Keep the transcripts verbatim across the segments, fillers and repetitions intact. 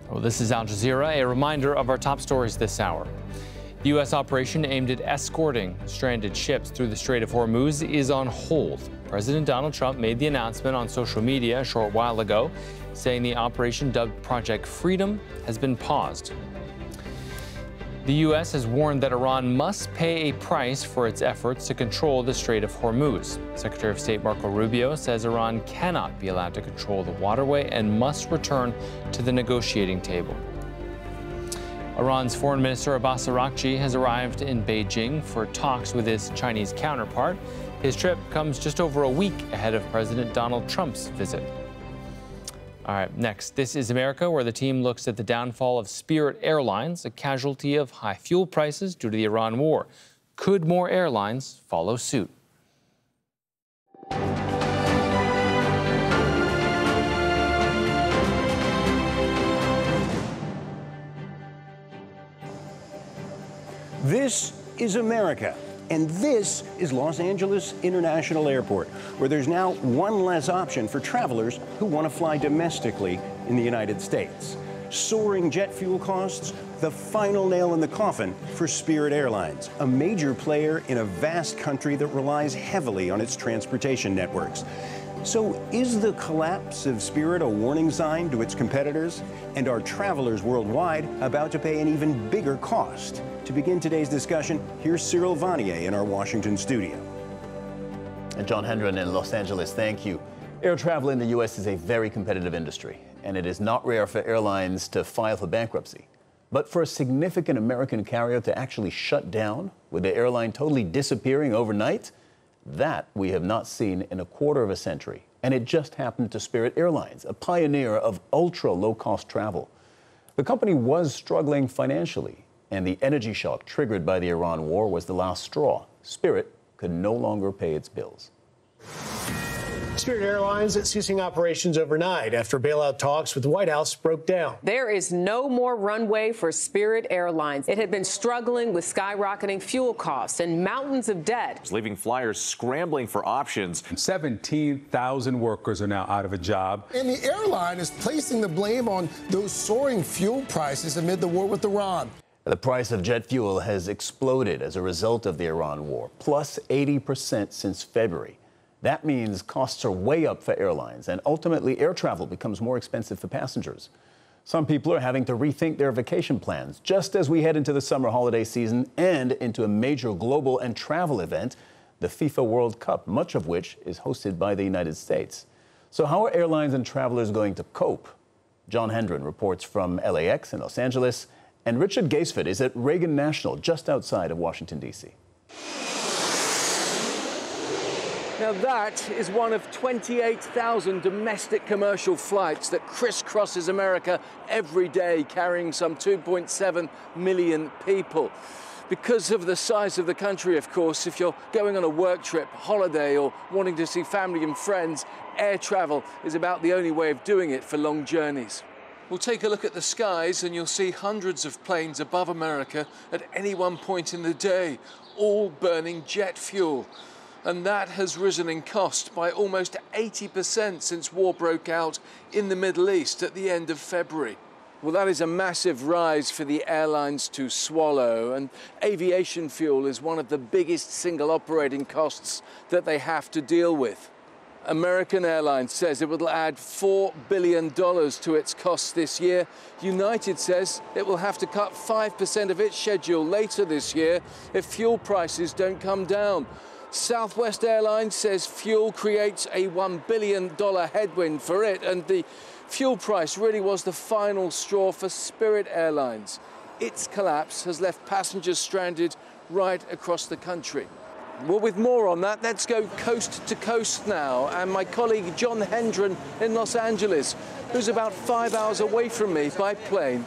Well, this is Al Jazeera. A reminder of our top stories this hour. The U S operation aimed at escorting stranded ships through the Strait of Hormuz is on hold. President Donald Trump made the announcement on social media a short while ago, saying the operation, dubbed Project Freedom, has been paused. The U S has warned that Iran must pay a price for its efforts to control the Strait of Hormuz. Secretary of State Marco Rubio says Iran cannot be allowed to control the waterway and must return to the negotiating table. Iran's Foreign Minister Abbas Araghchi has arrived in Beijing for talks with his Chinese counterpart. His trip comes just over a week ahead of President Donald Trump's visit. All right, next, This is America, where the team looks at the downfall of Spirit Airlines, a casualty of high fuel prices due to the Iran war. Could more airlines follow suit? This is America, and this is Los Angeles International Airport, where there's now one less option for travelers who want to fly domestically in the United States. Soaring jet fuel costs, the final nail in the coffin for Spirit Airlines, a major player in a vast country that relies heavily on its transportation networks. So is the collapse of Spirit a warning sign to its competitors? And are travelers worldwide about to pay an even bigger cost? To begin today's discussion, here's Cyril Vanier in our Washington studio. And John Hendren in Los Angeles, thank you. Air travel in the U S is a very competitive industry, and it is not rare for airlines to file for bankruptcy. But for a significant American carrier to actually shut down, with the airline totally disappearing overnight, that we have not seen in a quarter of a century. And it just happened to Spirit Airlines, a pioneer of ultra low-cost travel. The company was struggling financially, and the energy shock triggered by the Iran war was the last straw. Spirit could no longer pay its bills. Spirit Airlines ceasing operations overnight after bailout talks with the White House broke down. There is no more runway for Spirit Airlines. It had been struggling with skyrocketing fuel costs and mountains of debt, leaving flyers scrambling for options. seventeen thousand workers are now out of a job. And the airline is placing the blame on those soaring fuel prices amid the war with Iran. The price of jet fuel has exploded as a result of the Iran war, plus eighty percent since February. That means costs are way up for airlines, and ultimately air travel becomes more expensive for passengers. Some people are having to rethink their vacation plans just as we head into the summer holiday season and into a major global and travel event, the FIFA World Cup, much of which is hosted by the United States. So how are airlines and travelers going to cope? John Hendren reports from L A X in Los Angeles, and Richard Gaisford is at Reagan National just outside of Washington, D C Now that is one of twenty-eight thousand domestic commercial flights that crisscrosses America every day, carrying some two point seven million people. Because of the size of the country, of course, if you're going on a work trip, holiday, or wanting to see family and friends, air travel is about the only way of doing it for long journeys. We'll take a look at the skies and you'll see hundreds of planes above America at any one point in the day, all burning jet fuel. And that has risen in cost by almost eighty percent since war broke out in the Middle East at the end of February. Well, that is a massive rise for the airlines to swallow, and aviation fuel is one of the biggest single operating costs that they have to deal with. American Airlines says it will add four billion dollars to its costs this year. United says it will have to cut five percent of its schedule later this year if fuel prices don't come down. Southwest Airlines says fuel creates a one billion dollar headwind for it, and the fuel price really was the final straw for Spirit Airlines. Its collapse has left passengers stranded right across the country. Well, with more on that, let's go coast to coast now, and my colleague John Hendren in Los Angeles, who's about five hours away from me by plane.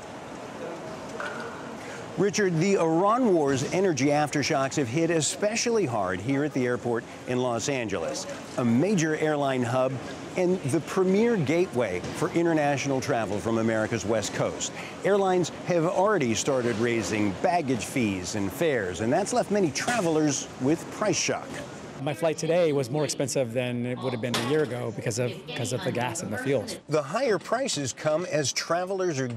Richard, the Iran war's energy aftershocks have hit especially hard here at the airport in Los Angeles, a major airline hub and the premier gateway for international travel from America's West Coast. Airlines have already started raising baggage fees and fares, and that's left many travelers with price shock. My flight today was more expensive than it would have been a year ago because of because of the gas and the fuels. The higher prices come as travelers are